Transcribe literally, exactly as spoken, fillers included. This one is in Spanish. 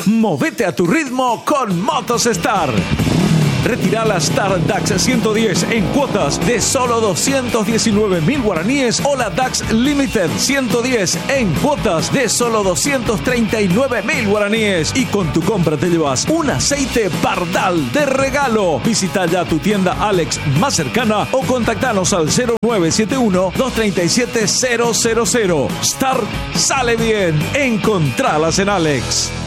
Movete a tu ritmo con Motos Star. Retira la Star DAX ciento diez en cuotas de solo doscientos diecinueve mil guaraníes o la DAX Limited ciento diez en cuotas de solo doscientos treinta y nueve mil guaraníes. Y con tu compra te llevas un aceite Pardal de regalo. Visita ya tu tienda Alex más cercana o contactanos al cero nueve siete uno, dos tres siete, cero cero cero. Star sale bien. Encontralas en Alex.